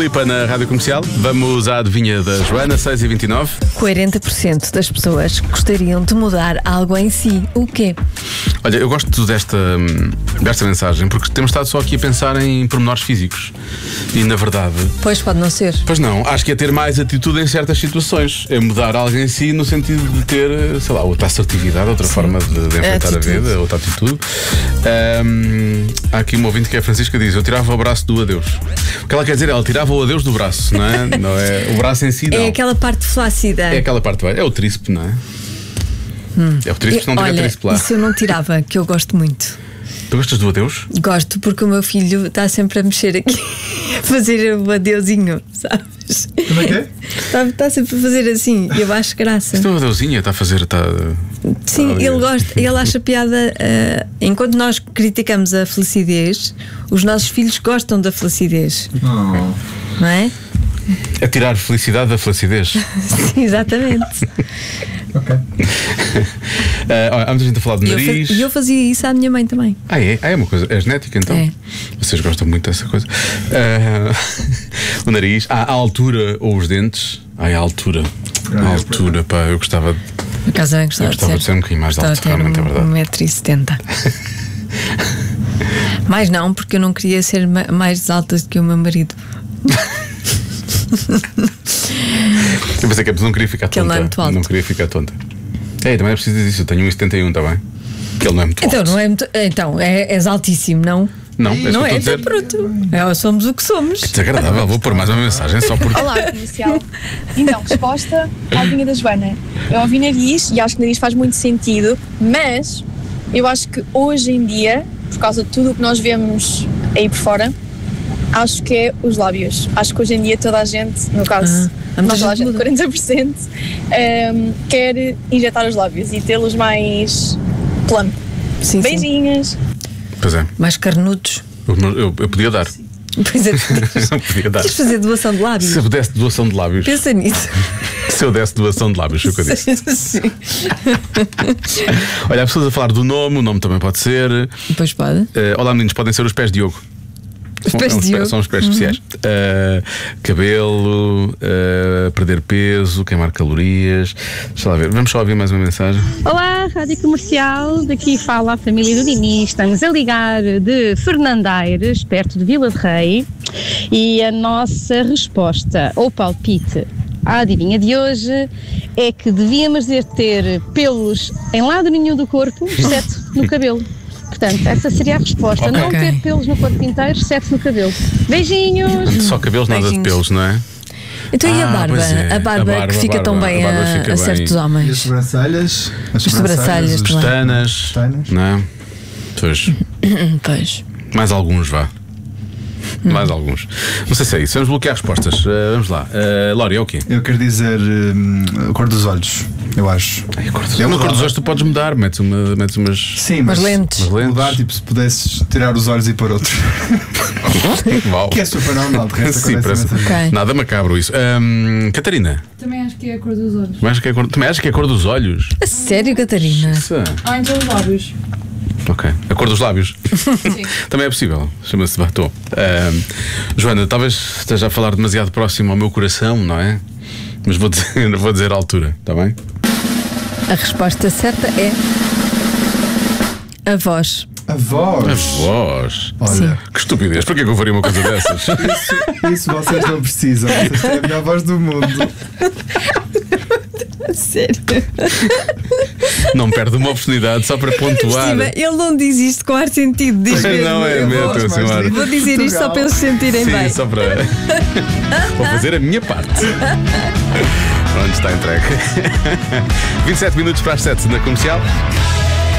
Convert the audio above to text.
Lipa na Rádio Comercial. Vamos à adivinha da Joana, 6h29. 40% das pessoas gostariam de mudar algo em si. O quê? Olha, eu gosto desta mensagem porque temos estado só aqui a pensar em pormenores físicos. E na verdade. Pois pode não ser. Pois não, acho que é ter mais atitude em certas situações. É mudar algo em si no sentido de ter, sei lá, outra assertividade, outra forma de enfrentar a vida, outra atitude. Há aqui um ouvinte que é a Francisca, diz: eu tirava o braço do adeus. O que ela quer dizer é, ela tirava o adeus do braço, não é? Não é o braço em si, não. É aquela parte flácida. É aquela parte, é o tríceps, não é? É o tríceps, não tiver tríceps lá. Isso eu não tirava, que eu gosto muito. Tu gostas do adeus? Gosto, porque o meu filho está sempre a mexer aqui, a fazer o adeusinho, sabes? Como é que é? Está sempre a fazer assim, e eu acho graça. Isto é um adeusinho, está a fazer. Sim, ele gosta, ele acha piada. Enquanto nós criticamos a felicidez, os nossos filhos gostam da felicidez. Não é? É tirar felicidade da felicidez. Sim, exatamente. Ok. Há muita gente a falar de nariz. E eu fazia isso à minha mãe também. É uma coisa. É genética então? É. Vocês gostam muito dessa coisa. O nariz. A altura ou os dentes. A altura. A altura, pá, eu gostava. Por acaso eu gostava de ser um bocadinho mais alto, realmente é verdade. 1,70 m. Mais não, porque eu não queria ser mais alta do que o meu marido. Eu pensei que não queria ficar tonta. Ele não é muito alto. Não queria ficar tonta. Também é preciso dizer isso. Eu tenho 1,71 m, está bem? Que ele não é muito alto. Não é muito. Então, és altíssimo, não? Não, não é? Então pronto. Somos o que somos. Que desagradável. Vou pôr mais uma mensagem só porque. Olá, comercial. Então, resposta à vinha da Joana. Eu ouvi nariz e acho que nariz faz muito sentido, mas eu acho que hoje em dia, por causa de tudo o que nós vemos aí por fora, acho que é os lábios. Acho que hoje em dia toda a gente, no caso, não toda a gente, 40%, quer injetar os lábios e tê-los mais plano. Sim, beijinhos. Pois é. Mais carnudos. Eu podia dar. Pois é. Não podia dar. Queres fazer doação de lábios? Se eu desse doação de lábios. Pensa nisso. Se eu desse doação de lábios, foi o que eu disse. Sim. Olha, há pessoas a falar do nome, o nome também pode ser. Pois pode. Olá meninos, podem ser os pés de Diogo. São os pés especiais. Cabelo, perder peso, queimar calorias. Deixa lá ver, vamos só ouvir mais uma mensagem. Olá, Rádio Comercial, daqui fala a família do Dinis. Estamos a ligar de Fernandeires, perto de Vila de Rei. E a nossa resposta ou palpite à adivinha de hoje é que devíamos ter pelos em lado nenhum do corpo, exceto no cabelo. Portanto, essa seria a resposta. Okay. Não ter pelos no corpo inteiro, exceto no cabelo. Beijinhos! Só cabelos, nada de pelos, não é? Então e a barba? É. A barba que fica tão bem a certos homens. E as sobrancelhas? As sobrancelhas, os pestanas, não é? Pois. Mais alguns, vá. Mais alguns. Não sei se é isso. Vamos bloquear respostas. Vamos lá. Lori, é o quê? Eu quero dizer a cor dos olhos, eu acho. A cor dos olhos tu podes mudar, metes umas. Sim, mas lentes. Mudar, tipo, se pudesses tirar os olhos e pôr outros. Que é super normal. Sim, parece nada macabro isso. Catarina. Também acho que é a cor dos olhos. Também acho que é a cor dos olhos? A sério, Catarina? Então os lábios. Ok. A cor dos lábios. Sim. Também é possível. Chama-se batom. Joana, talvez esteja a falar demasiado próximo ao meu coração, não é? Mas vou dizer a altura, está bem? A resposta certa é a voz. A voz? A voz? Olha. Sim. Que estupidez. Para que eu faria uma coisa dessas? Isso vocês não precisam. Vocês têm a melhor voz do mundo. Sério? Não perde uma oportunidade só para pontuar. Ele não diz isto com ar sentido. Diz mesmo. Não é mesmo, senhora. Vou dizer isto só para eles se sentirem Sim, bem. só para. Vou fazer a minha parte. Pronto, está entregue. 27 minutos para as 7 na Comercial.